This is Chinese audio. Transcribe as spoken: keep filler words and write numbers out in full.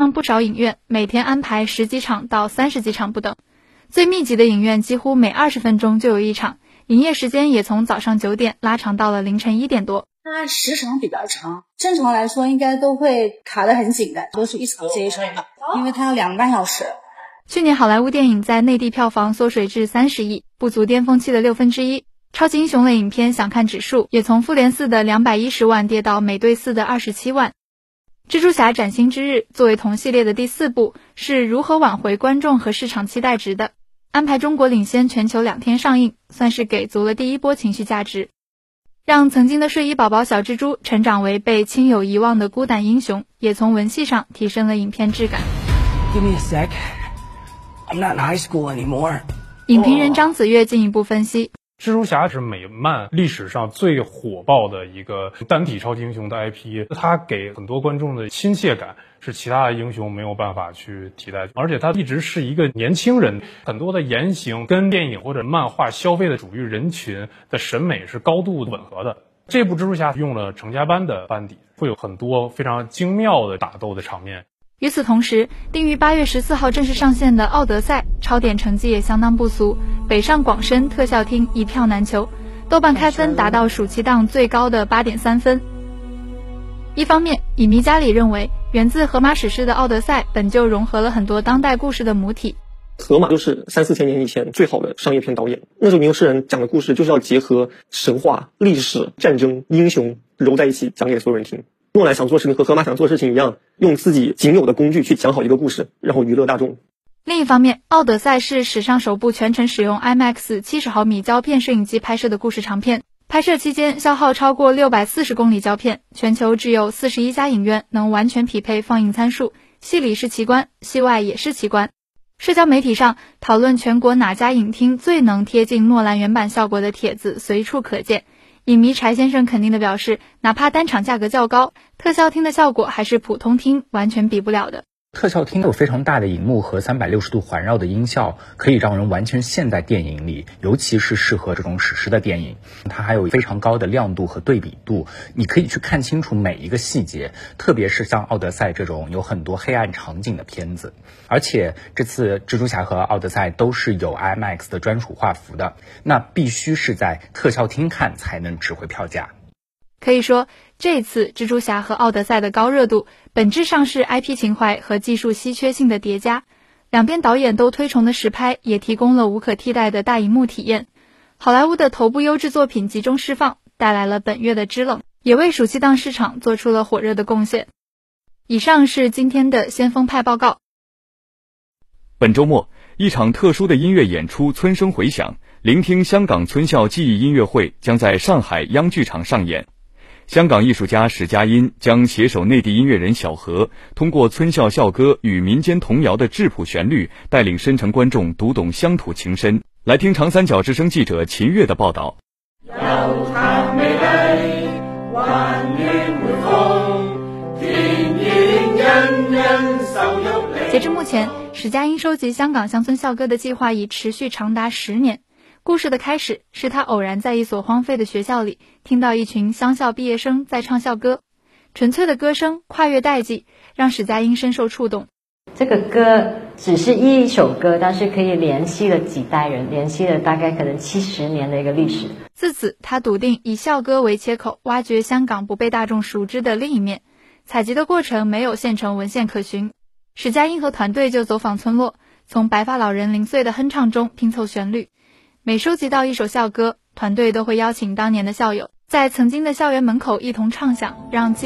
上不少影院每天安排十几场到三十几场不等，最密集的影院几乎每二十分钟就有一场，营业时间也从早上九点拉长到了凌晨一点多。 它时长比较长，正常来说应该都会卡得很紧的，都是一场接一场的，因为它要两个半小时。 去年好莱坞电影在内地票房缩水至三十亿，不足巅峰期的六分之一。超级英雄类影片想看指数也从复联四的两百一十万跌到美队四的二十七万。蜘蛛侠崭新之日作为同系列的第四部，是如何挽回观众和市场期待值的。安排中国领先全球两天上映，算是给足了第一波情绪价值，让曾经的睡衣宝宝小蜘蛛成长为被亲友遗忘的孤胆英雄，也从文戏上提升了影片质感。 Give me a sec. I'm not in high school anymore. 影评人张子越进一步分析， 蜘蛛侠是美漫历史上最火爆的一个单体超级英雄的 I P， 它给很多观众的亲切感是其他的英雄没有办法去替代，而且它一直是一个年轻人，很多的言行跟电影或者漫画消费的主力人群的审美是高度吻合的。这部蜘蛛侠用了成家班的班底，会有很多非常精妙的打斗的场面。 与此同时，定于八月十四号正式上线的《奥德赛》超点成绩也相当不俗，北上广深特效厅一票难求，豆瓣开分达到暑期档最高的 八点三分。一方面，影迷家里认为源自荷马史诗的《奥德赛》本就融合了很多当代故事的母体。 荷马就是三四千年以前最好的商业片导演，那时候名诗人讲的故事就是要结合神话、历史、战争、英雄揉在一起讲给所有人听。诺兰想做事情和荷马想做事情一样，用自己仅有的工具去讲好一个故事，然后娱乐大众。 另一方面，《奥德赛》是史上首部全程使用 IMAX 七十毫米胶片摄影机拍摄的故事长片，拍摄期间消耗超过六百四十公里胶片，全球只有四十一家影院能完全匹配放映参数，戏里是奇观，戏外也是奇观。社交媒体上讨论全国哪家影厅最能贴近诺兰原版效果的帖子随处可见。影迷柴先生肯定地表示，哪怕单场价格较高，特效厅的效果还是普通厅完全比不了的。 特效厅有非常大的荧幕和三百六十度环绕的音效，可以让人完全陷在电影里，尤其是适合这种史诗的电影。它还有非常高的亮度和对比度，你可以去看清楚每一个细节，特别是像《奥德赛》这种有很多黑暗场景的片子。而且这次蜘蛛侠和奥德赛都是有 IMAX 的专属画幅的，那必须是在特效厅看才能值回票价。 可以说，这次蜘蛛侠和奥德赛的高热度本质上是 I P 情怀和技术稀缺性的叠加，两边导演都推崇的实拍也提供了无可替代的大荧幕体验。好莱坞的头部优质作品集中释放，带来了本月的知冷，也为暑期档市场做出了火热的贡献。以上是今天的先锋派报告。 本周末，一场特殊的音乐演出村声回响，聆听香港村校记忆音乐会将在上海央剧场上演。香港艺术家史嘉茵将携手内地音乐人小何，通过村校校歌与民间童谣的质朴旋律，带领深城观众读懂乡土情深。来听长三角之声记者秦月的报道。 悠长美丽，萬園迴風，田園人人受育理。 截至目前，史嘉茵收集香港乡村校歌的计划已持续长達十年。故事的開始是他偶然在一所荒廢的學校裡聽到一群鄉校畢業生在唱校歌，純粹的歌聲跨越代際，讓史嘉茵深受觸動。 這個歌只是一首歌，但是可以聯繫了幾代人，聯繫了大概可能七十年的一個歷史。 自此，他篤定以校歌為切口，挖掘香港不被大眾熟知的另一面。採集的過程沒有現成文獻可循，史嘉茵和團隊就走訪村落，從白髮老人零碎的哼唱中拼湊旋律。每收集到一首校歌，團隊都會邀請當年的校友，在曾經的校園門口一同唱響，讓記